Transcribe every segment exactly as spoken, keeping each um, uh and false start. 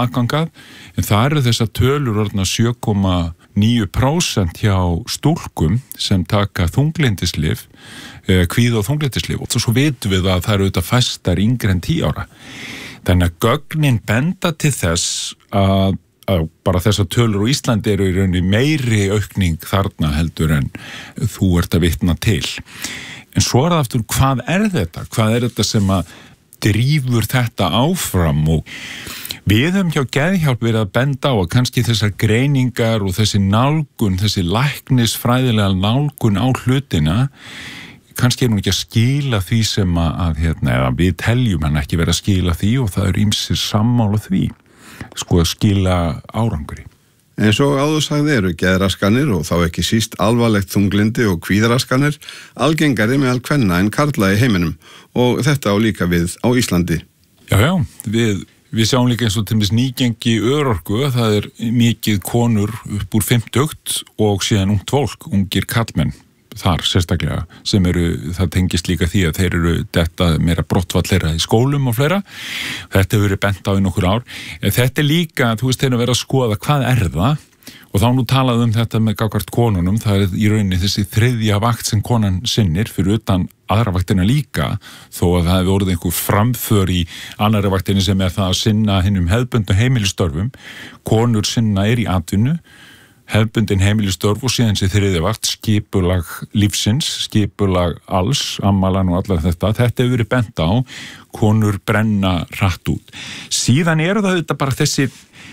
aðgangað, en það eru þessar tölur orðna sjö komma níu prósent hjá stúlkum sem taka þunglyndislyf, kvíða- og þunglyndislyf, og svo vitum við að það eru auðvitað fæstar yngri en tíu ára. Þannig að gögnin benda til þess að, að bara þessar tölur á Íslandi eru í rauninni meiri aukning þarna heldur en þú ert að vitna til. En svo er það aftur, hvað er þetta? Hvað er þetta sem að drífur þetta áfram? Og við höfum hjá Geðhjálp verið að benda á að kannski þessar greiningar og þessi nálgun, þessi læknisfræðilega nálgun á hlutina, kannski er hún ekki að skila því sem að, að hérna, eða við teljum hann ekki verið að skila því, og það eru ýmsir sammála því, sko að skila árangri. En svo áður sagði eru geðraskanir og þá ekki síst alvarlegt þunglyndi og kvíðaraskanir algengari meðal kvenna en karla í heiminum, og þetta á líka við á Íslandi. Já, já, við, við sjáum líka eins og til dæmis nýgengi örorku, það er mikið konur upp úr fimmtugt og síðan ungt fólk, ungir karlmenn þar sérstaklega, sem eru, það tengist líka því að þeir eru þetta meira brottfallera í skólum og fleira. Þetta hefur verið bent á í nokkur ár. En þetta er líka, þú veist, þeir að vera að skoða hvað er það, og þá nú talað um þetta með gagnvart konunum, það er í rauninni þessi þriðja vakt sem konan sinnir, fyrir utan aðra vaktina líka, þó að það hefur orðið einhver framför í annarri vaktinni sem er það að sinna hinnum hefðbundnu heimilistörfum. Konur sinna er í atvinnu, hefðbundin heimilistörf, og síðan sér þriðja vakt, skipulag lífsins, skipulag alls, ammalan og allar þetta. Þetta hefur verið bent á, konur brenna hratt út. Síðan eru það þetta bara þessi,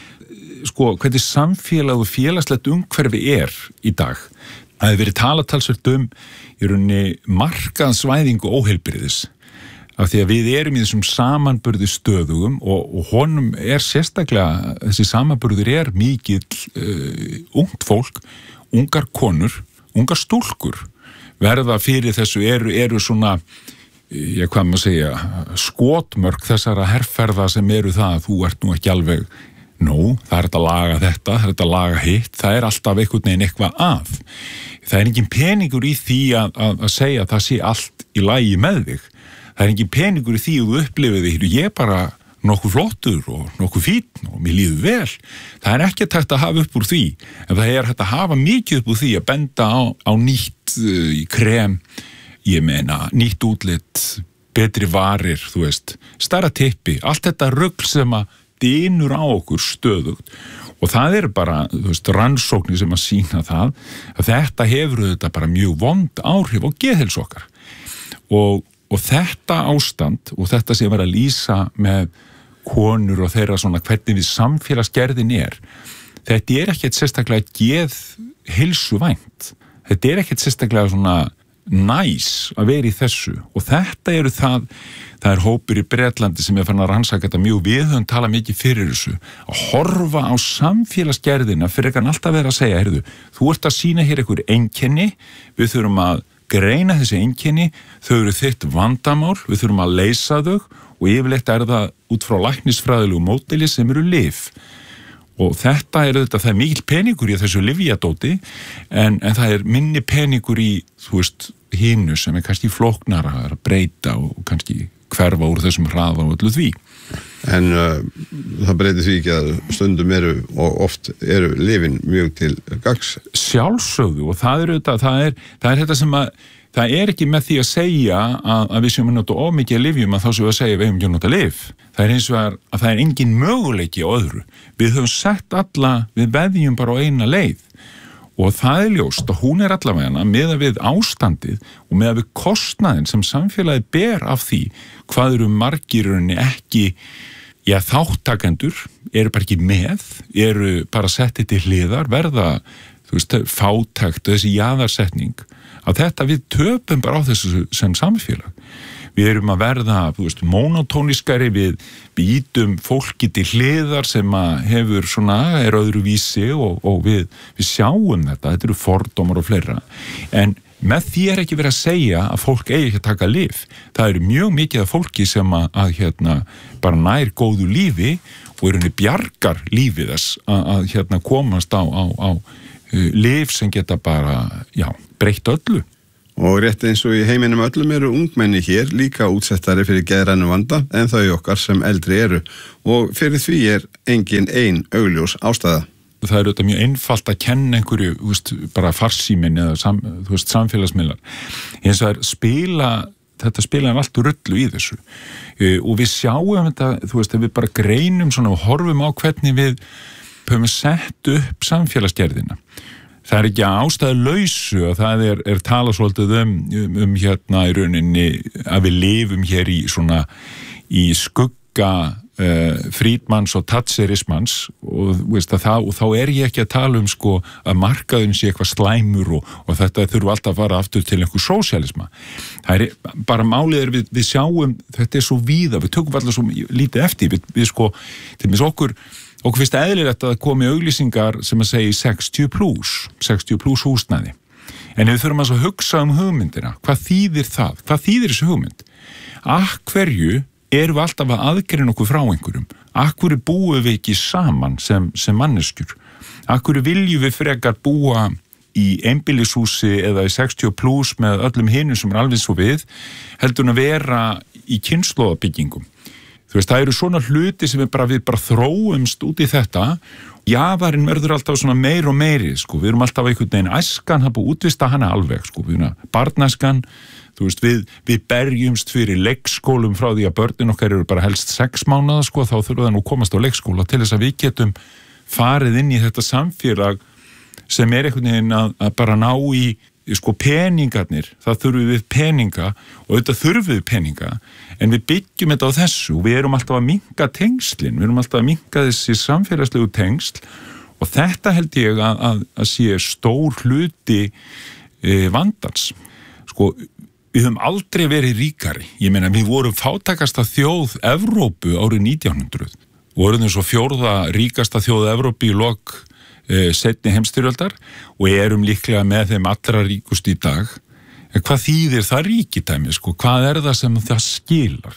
sko, hvernig samfélag og félagslegt umhverfi er í dag. Það hefur verið talað talsvert um í rauninni markaðsvæðingu óheilbrigðis, af því að við erum í þessum samanburði stöðugum, og, og honum er sérstaklega, þessi samanburður er mikill uh, ungt fólk, ungar konur, ungar stúlkur verða fyrir þessu, eru, eru svona, ég hvað maður segja, skotmörk þessara herferða sem eru það að þú ert nú ekki alveg, nú, það er þetta að laga þetta, það er þetta að laga hitt, það er alltaf einhvern veginn eitthvað að. Það er engin peningur í því að, að, að segja að það sé allt í lagi með þig. Það er engin peningur í því að þú upplifið því, ég er bara nokkuð flottur og nokkuð fínn og mér líður vel. Það er ekki hægt að hafa upp úr því, en það er hægt að hafa mikið upp úr því að benda á, á nýtt uh, í krem, ég meina, nýtt útlit, betri varir, þú veist, stærra tippi, allt þetta rugl sem að dynur á okkur stöðugt. Og það er bara, þú veist, rannsóknir sem að sýna það, að þetta hefur þetta bara mjög vond áhrif á geðheilsu okkar. Og Og þetta ástand, og þetta sem var að lýsa með konur og þeirra svona hvernig við samfélagsgerðin er, þetta er ekkert sérstaklega geðheilsuvænt. Þetta er ekkert sérstaklega svona næs að vera í þessu. Og þetta eru það, það er hópur í Bretlandi sem er fann að rannsaka þetta mjög, við höfum talað mikið fyrir þessu, að horfa á samfélagsgerðina fyrir ekki alltaf vera að segja, heyrðu, þú ert að sýna hér einhver einkenni, við þurfum að greina þessi einkenni, þau eru þitt vandamál, við þurfum að leysa þau, og yfirleitt er það út frá læknisfræðilegu módeli sem eru lyf. Og þetta er þetta, það er mikill peningur í þessu lyfjadóti, en, en það er minni peningur í, þú veist, hinu sem er kannski flóknara að breyta og kannski hverfa úr þessum hraða og öllu því. En uh, það breytir því ekki að stundum eru og oft eru lyfin mjög til gagns. Sjálfsögðu, og það er þetta, það er, það er þetta sem að, það er ekki með því að segja að, að við séum að nota of mikið lyfjum að þá séum við að segja að við hefum ekki að nota lyf. Það er eins og að það er engin möguleiki á öðru. Við höfum sett alla, við veðjum bara á eina leið. Og það er ljóst að hún er allavega með að við ástandið og með að við kostnaðin sem samfélagið ber af því hvað eru margirunni ekki, já, þáttakendur, eru bara ekki með, eru bara settið til hliðar, verða, þú veist, fátækt, þessi jaðarsetning, að þetta við töpum bara á þessu sem samfélag. Við erum að verða, þú veist, monotóniskari, við, við ítum fólki til hliðar sem að hefur svona, er öðru vísi og, og við, við sjáum þetta, þetta eru fordómar og fleira. En með því er ekki verið að segja að fólk eigi ekki að taka lyf. Það eru mjög mikið af fólki sem að, að hérna, bara nær góðu lífi og er henni bjargar lífið þess að, að hérna, komast á, á, á uh, lyf sem geta bara, já, breytt öllu. Og rétt eins og í heiminum öllum eru ungmenni hér líka útsettari fyrir geðrænu vanda en þau okkar sem eldri eru og fyrir því er engin ein augljós ástæða. Það er auðvitað mjög einfalt að kenna einhverju, þú veist, bara farsímin eða sam, þú veist, samfélagsmiðlar. Eins og það er spila, þetta spila er allt rullu í þessu. Uh, og við sjáum þetta, þú veist, ef við bara greinum svona og horfum á hvernig við höfum sett upp samfélagsgerðina. Það er ekki ástæðu lausu og það er, er tala svolítið um, um, um hérna í rauninni að við lifum hér í svona í skugga uh, Friedmans og Thatcherismans og, veist, það, og þá er ég ekki að tala um sko að markaðun sé eitthvað slæmur og, og þetta þurfa alltaf að fara aftur til einhver sósíalisma. Það er bara málið er við, við sjáum, þetta er svo víða, við tökum alltaf svo lítið eftir, við, við sko, til mis okkur okkur finnst eðlilegt að komi auglýsingar sem að segja sextíu plus, sextíu plus húsnæði. En ef við þurfum að hugsa um hugmyndina, hvað þýðir það? Hvað þýðir þessu hugmynd? Að hverju erum við alltaf að aðgreina okkur frá einhverjum? Að hverju búum við ekki saman sem, sem manneskjur? Að hverju viljum við frekar búa í einbýlishúsi eða í sextíu plus með öllum hinum sem er alveg svo við, heldur að vera í kynslóðabyggingum? Þú veist, það eru svona hluti sem við bara, við bara þróumst út í þetta. Jaðarinn verður alltaf svona meir og meiri, sko. Við erum alltaf einhvern veginn æskan, það búið útvista hana alveg, sko. Við erum barnæskan, þú veist, við, við berjumst fyrir leikskólum frá því að börnin okkar eru bara helst sex mánaða, sko. Þá þurfa það nú komast á leikskóla til þess að við getum farið inn í þetta samfélag sem er einhvern veginn að, að bara ná í sko peningarnir, það þurfum við peninga og auðvitað þurfum við peninga en við byggjum þetta á þessu og við erum alltaf að minnka tengslin, við erum alltaf að minnka þessi samfélagslegu tengsl og þetta held ég að, að, að sé stór hluti e, vandans. Sko, við höfum aldrei verið ríkari, ég meina við vorum fátækasta þjóð Evrópu árið nítján hundruð og vorum svo fjórða ríkasta þjóð Evrópu í lok seinni heimsstyrjöldar og erum líklega með þeim allra ríkust í dag. En hvað þýðir það ríkidæmi, sko? Hvað er það sem það skilar?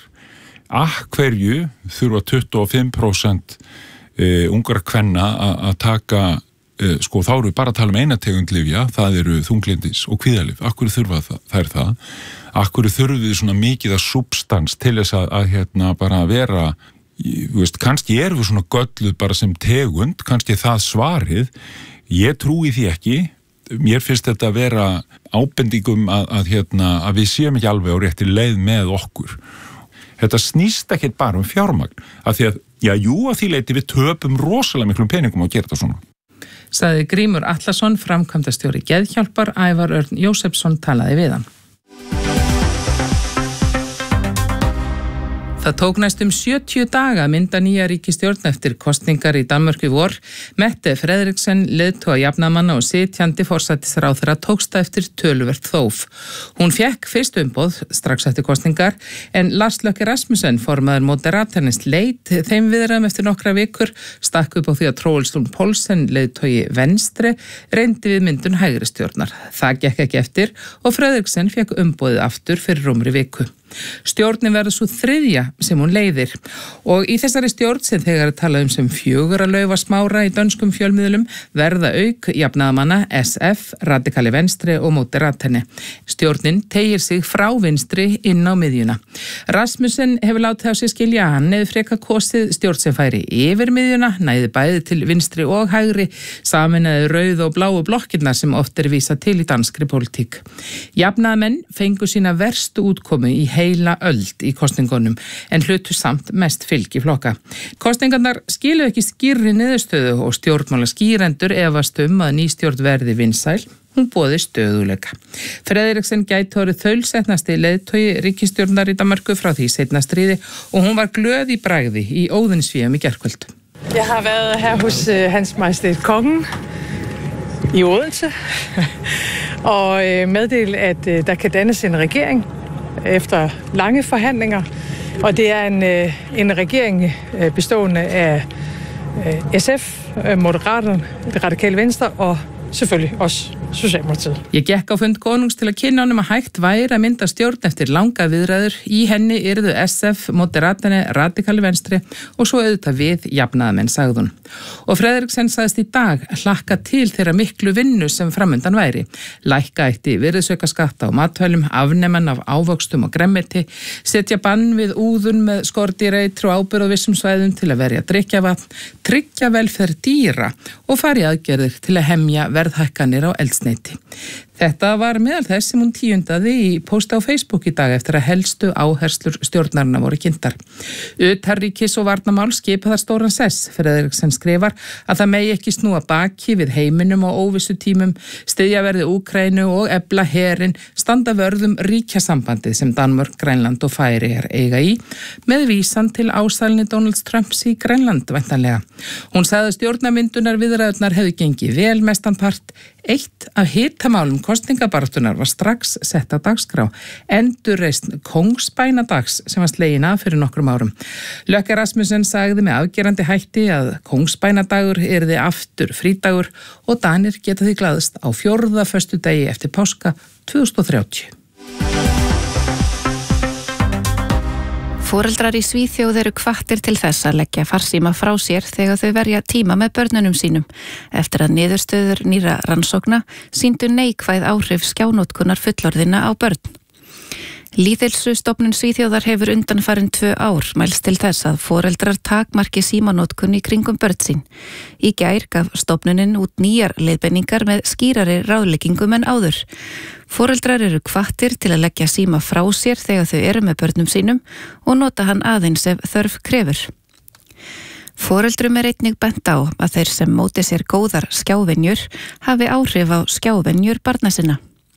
Að hverju þurfa tuttugu og fimm prósent uh, ungra kvenna að taka, uh, sko þá eru við bara að tala um eina tegund lyfja, það eru þunglindis og kvíðalyf. Að hverju þurfa það, það er það? Að hverju þurfum við svona mikið að substans til þess að, að hérna bara vera Þú veist, kannski erum við svona gölluð bara sem tegund, kannski það svarið, ég trúi því ekki, mér finnst þetta að vera ábendingum að, að, hérna, að við séum ekki alveg á rétti leið með okkur. Þetta snýst ekki bara um fjármagn, af því að, já, jú, að því leiti við töpum rosalega miklum peningum að gera þetta svona. Sagði Grímur Atlason, framkvæmdastjóri Geðhjálpar, Ævar Örn Jósefsson talaði við hann. Það tók næstum sjötíu daga að mynda nýja ríkisstjórn eftir kosningar í Danmörku í vor. Mette Frederiksen, leiðtoga jafnaðarmanna og sitjandi forsætisráðherra tókst það eftir töluvert þóf. Hún fékk fyrst umboð strax eftir kosningar en Lars Løkke Rasmussen, formaður Moderaternes, leit þeim viðræðum eftir nokkra vikur, stakk upp á því að Troels Lund Poulsen, leiðtogi Venstre, reyndi við myndun hægri stjórnar. Það gekk ekki eftir og Frederiksen fékk umboðið aftur fyrir rúmri viku. Stjórnin verður svo þriðja sem hún leiðir og í þessari stjórn sem þegar er talað um sem fjögurra laufa smára í dönskum fjölmiðlum verða auk jafnaðarmanna S F, Radikale Venstre og Moderaterne. Stjórnin tegir sig frá vinstri inn á miðjuna. Rasmussen hefur látið á sig skilja að hann hefði freka kosið stjórn sem færi yfir miðjuna, næði bæði til vinstri og hægri, sameinaði rauð og bláu blokkirnar sem oft er vísað til í danskri pólitík. Jafnaðarmenn fengu sína verstu útkomu í heila öld í kosningunum en hlutu samt mest fylgi flokka. Kosningarnar skilu ekki skýrri niðurstöðu og stjórnmála skýrendur efast um að ný stjórn verði vinsæl, hún boði stöðuleika. Frederiksen gæti orðið þaulsetnasti leiðtogi ríkisstjórnar í Danmörku frá því seinna stríði og hún var glöð í bragði í Óðinsvéum í gærkvöld. Jeg har været her hos uh, Hans Majestæt Kongen i Odense og uh, meddelt, at uh, der kan dannes en regering efter lange forhandlinger, og det er en, en regering bestående af S F, Moderaterne, det Radikale Venstre og selvfølgelig også Socialdemokratiet. Ég gekk á fund konungs til að kynna honum að hægt væri að mynda stjórn eftir langa viðræður. Í henni yrðu S F, Moderatene, Radikali Venstre og svo auðvitað við jafnaðamenn, sagði hún. Og Frederiksen sagðist í dag hlakka til þeirra miklu vinnu sem framundan væri. Lækka ætti virðisaukaskatta á matvælum, afneman af ávöxtum og gremmeti, setja bann við úðun með skordýreitri og ábyrgð á vissum svæðum til að verja drykkjavatn, tryggja velferð dýra og fari aðgerðir til að hemja verðhækkanir á eldsneyti. Þetta var meðal þess sem hún tíundaði í posta á Facebook í dag eftir að helstu áherslur stjórnarna voru kynntar. Utanríkis og varnarmál skipa þar stóran sess. Frederiksen skrifar að það megi ekki snúa baki við heiminum og óvissu tímum, styðja verði Úkraínu og efla herinn, standa vörðum ríkjasambandið sem Danmörk, Grænland og Færeyjar eiga í, með vísan til ásælni Donalds Trumps í Grænland væntanlega. Hún sagði að stjórnarmyndunar viðræðurnar hefði gengið vel mestanpart. Eitt af hitamálum kosningabaráttunar var strax sett á dagskrá, endurreisn Kóngsbænadags sem var slegin af fyrir nokkrum árum. Løkke Rasmussen sagði með afgerandi hætti að Kóngsbænadagur yrði aftur frídagur og Danir geta því glaðst á fjórða föstudegi eftir páska tvö þúsund og þrjátíu. Foreldrar í Svíþjóð eru hvattir til þess að leggja farsíma frá sér þegar þau verja tíma með börnunum sínum eftir að niðurstöður nýra rannsókna sýndu neikvæð áhrif skjánótkunar fullorðina á börn. Lýðheilsustofnun Svíþjóðar hefur undanfarin tvö ár mælst til þess að foreldrar takmarki símanótkun í kringum börn sín. Í gær gaf stofnunin út nýjar leiðbeiningar með skýrari ráðleggingum en áður. Foreldrar eru hvattir til að leggja síma frá sér þegar þau eru með börnum sínum og nota hann aðeins ef þörf krefur. Foreldrum er einnig bent á að þeir sem móti sér góðar skjávenjur hafi áhrif á skjávenjur barna sinna.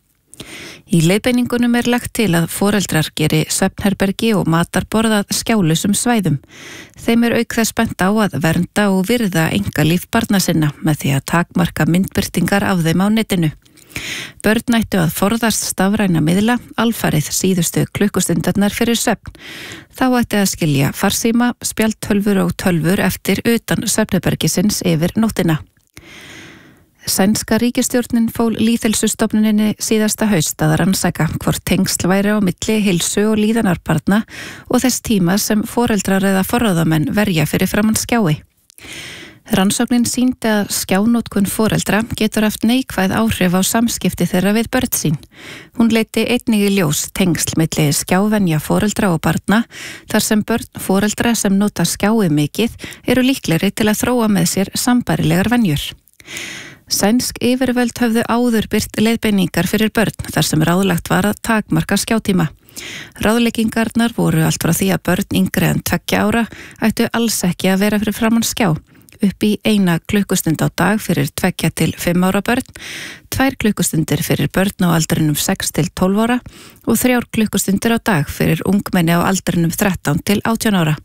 Í leiðbeiningunum er lagt til að foreldrar geri svefnherbergi og matarborð að skjálausum svæðum. Þeim er auk þess bent á að vernda og virða einkalíf barna sinna með því að takmarka myndbirtingar af þeim á netinu. Börn ættu að forðast stafræna miðla alfarið síðustu klukkustundarnar fyrir svefn. Þá ætti að skilja farsíma, spjaldtölvur og tölvur eftir utan svefnherbergisins yfir nóttina. Sænska ríkisstjórnin fól Lýðheilsustofnuninni síðasta haust að rannsaka hvort tengsl væri á milli heilsu og líðanarbarna og þess tíma sem foreldrar eða forráðamenn verja fyrir framan skjái. Rannsóknin sýndi að skjánótkun foreldra getur haft neikvæð áhrif á samskipti þeirra við börn sín. Hún leiddi einnig í ljós tengsl milli skjávenja foreldra og barna þar sem börn foreldra sem nota skjái mikið eru líklegri til að þróa með sér sambærilegar venjur. Sænsk yfirvöld höfðu áður birt leiðbeiningar fyrir börn þar sem ráðlagt var að takmarka skjátíma. Ráðleggingarnar voru allt frá því að börn yngri en tveggja ára ættu alls ekki að vera fyrir framan skjá, upp í eina klukkustund á dag fyrir tveggja til fimm ára börn, tvær klukkustundir fyrir börn á aldrinum sex til tólf ára og þrjár klukkustundir á dag fyrir ungmenni á aldrinum þrettán til átján ára.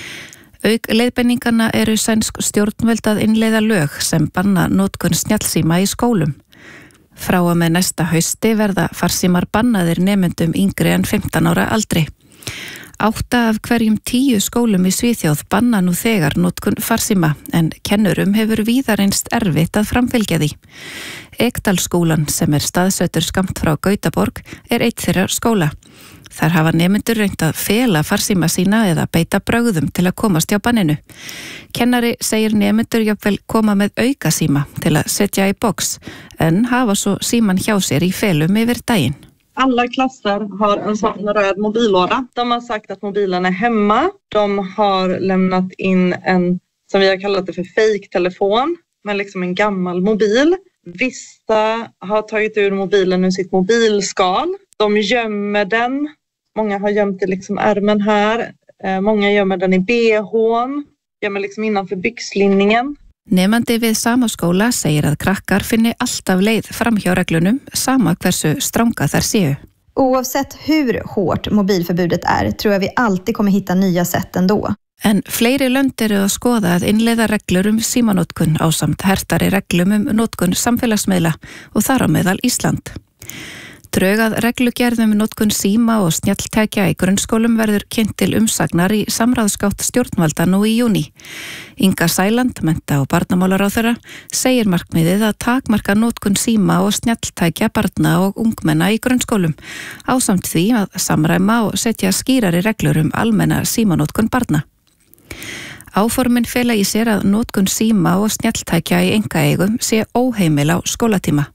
Auk leiðbeiningarna eru sænsk stjórnvöld að innleiða lög sem banna notkun snjallsíma í skólum. Frá að með næsta hausti verða farsímar bannaðir nemendum yngri en fimmtán ára aldri. Átta af hverjum tíu skólum í Svíþjóð banna nú þegar notkun farsíma en kennurum hefur víða reynst erfitt að framfylgja því. Ekdalsskólan sem er staðsettur skammt frá Gautaborg er eitt þeirra skóla. Þar hafa nemendur reynt að fela farsíma sína eða beita brögðum til að komast hjá banninu. Kennari segir nemendur jafnvel koma með auka síma til að setja í box en hafa svo síman hjá sér í felum yfir daginn. Alla klasser har en sån röd mobillåda. De har sagt att mobilen är hemma. De har lämnat in en, som vi har kallat det för fake-telefon, med liksom en gammal mobil. Vissa har tagit ur mobilen ur sitt mobilskal. De gömmer den. Många har gömt det liksom ärmen här. Många gömmer den i B H:n. Gömmer liksom innanför byxlinningen. Nemandi við sama skóla segir að krakkar finni alltaf leið fram hjá reglunum, sama hversu stranga þær séu. Oavsett hur hårt mobilförbudet är, tror jag vi alltid kommer hitta nya sätt ändå. En fleiri lönd eru að skoða að innleiða reglur um símanótkun ásamt hertari reglum um nótkun samfélagsmiðla og þar á meðal Ísland. Draugað reglugerðum notkun síma og snjalltækja í grunnskólum verður kynnt til umsagnar í samráðsgátt stjórnvalda nú í júní. Inga Sæland, mennta- og barnamálaráðherra, segir markmiðið að takmarka notkun síma og snjalltækja barna og ungmenna í grunnskólum, ásamt því að samræma og setja skýrari reglur um almenna símanótkun barna. Áformin fela í sér að notkun síma og snjalltækja í einkaeigum sé óheimil á skólatíma.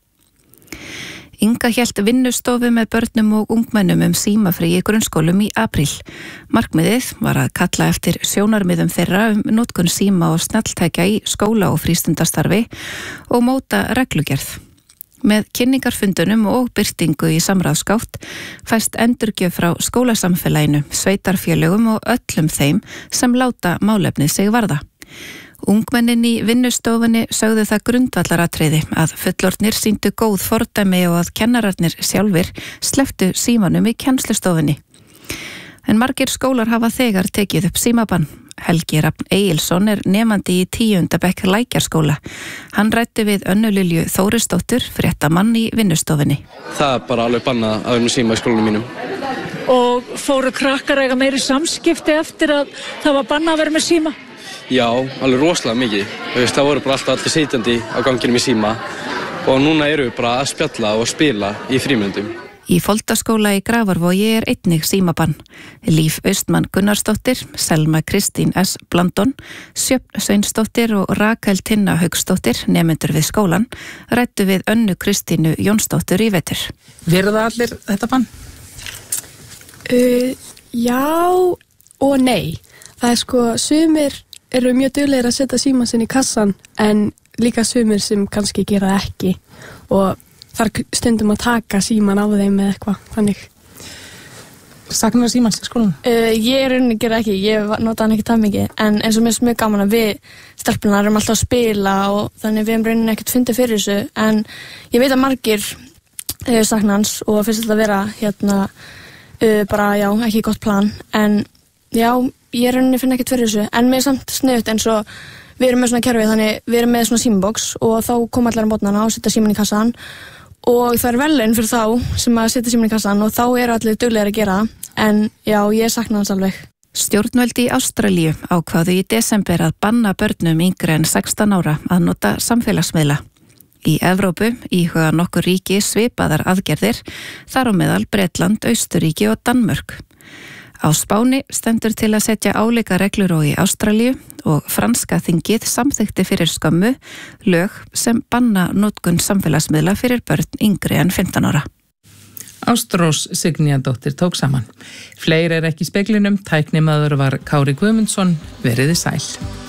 Inga hélt vinnustofu með börnum og ungmennum um símafrí í grunnskólum í apríl. Markmiðið var að kalla eftir sjónarmiðum þeirra um notkun síma og snjalltækja í skóla- og frístundastarfi og móta reglugerð. Með kynningarfundunum og birtingu í samráðsgátt fæst endurgjöf frá skólasamfélaginu, sveitarfélögum og öllum þeim sem láta málefnið sig varða. Ungmennin í vinnustofunni sögðu það grundvallaratriði að fullorðnir sýndu góð fordæmi og að kennararnir sjálfir slepptu símanum í kennslustofunni. En margir skólar hafa þegar tekið upp símabann. Helgi Rafn Egilsson er nemandi í tíunda bekk Lækjarskóla. Hann ræddi við Önnu Lilju Þórisdóttur, fréttamann í vinnustofunni. Það er bara alveg bannað að vera með síma í skólanum mínum. Og fóru krakkar eiga meiri samskipti eftir að það var bannað að vera með síma? Já, alveg rosalega mikið. Það voru bara alltaf allir sitjandi á ganginum í síma og núna eru við bara að spjalla og spila í frímyndum. Í Foldaskóla í Grafarvogi er einnig símabann. Líf Austmann Gunnarsdóttir, Selma Kristín S. Blandon, Sjöfn Sveinsdóttir og Rakel Tinna Hauksdóttir, nemendur við skólan, ræddu við Önnu Kristínu Jónsdóttur í vetur. Verða allir þetta bann? Uh, já og nei. Það er sko, sumir eru mjög duglegir að setja símann sinn í kassan en líka sumir sem kannski gera það ekki og þar stundum að taka símann á þeim eða eitthvað, þannig. Saknar símanns í skólanum? Uh, ég er rauninni að gera ekki, ég nota hann ekki það mikið, en eins og mér er mjög gaman að við stelpunar erum alltaf að spila og þannig við erum rauninni ekkert fundið fyrir þessu, en ég veit að margir uh, sakna hans og finnst þetta að vera hérna uh, bara, já, ekki gott plan, en já, ég rauninni finn ekkert fyrir þessu, en mér er samt sniðugt eins og við erum með svona kerfi, þannig við erum með svona símabox og þá koma allar á mótnana og setja símann í kassan og það er verðlaun fyrir þá sem að setja símann í kassan og þá eru allir duglegir að gera það, en já, ég sakna hans alveg. Stjórnvöld í Ástralíu ákváðu í desember að banna börnum yngri en sextán ára að nota samfélagsmiðla. Í Evrópu íhuga nokkur ríki svipaðar aðgerðir, þar á meðal Bretland, Austurríki og Danmörk. Á Spáni stendur til að setja álíka reglur og í Ástralíu og franska þingið samþykkti fyrir skömmu lög sem banna notkun samfélagsmiðla fyrir börn yngri en fimmtán ára. Ástrós Signýjadóttir tók saman. Fleiri er ekki í speglinum, tæknimaður var Kári Guðmundsson, veriði sæl.